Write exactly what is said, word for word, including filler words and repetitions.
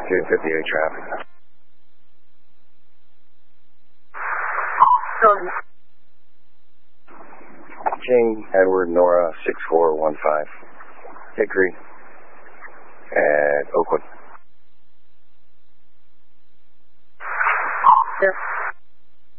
two fifty-eight traffic. King, Edward, Nora, six four one five. Hickory at Oakwood.